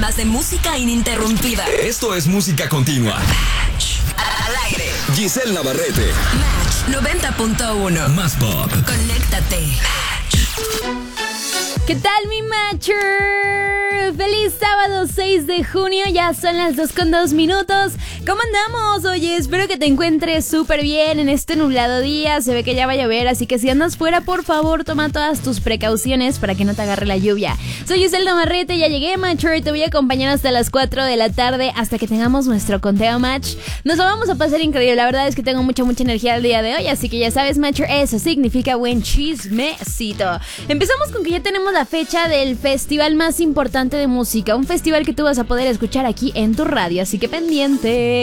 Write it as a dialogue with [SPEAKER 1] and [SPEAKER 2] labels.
[SPEAKER 1] horas de música ininterrumpida.
[SPEAKER 2] Esto es música continua.
[SPEAKER 1] Al aire.
[SPEAKER 2] Giselle Navarrete.
[SPEAKER 1] Match 90.1.
[SPEAKER 2] Más pop.
[SPEAKER 1] Conéctate.
[SPEAKER 3] ¿Qué tal, mi Matcher? ¡Feliz sábado 6 de junio! Ya son las 2:02. ¿Cómo andamos? Oye, espero que te encuentres súper bien en este nublado día. Se ve que ya va a llover, así que si andas fuera, por favor, toma todas tus precauciones para que no te agarre la lluvia. Soy Giselle Navarrete, ya llegué, Matcher, y te voy a acompañar hasta las 4 de la tarde, hasta que tengamos nuestro conteo match. Nos lo vamos a pasar increíble, la verdad es que tengo mucha energía el día de hoy, así que ya sabes, Matcher, eso significa buen chismecito. Empezamos con que ya tenemos la fecha del festival más importante de música, un festival que tú vas a poder escuchar aquí en tu radio, así que pendiente.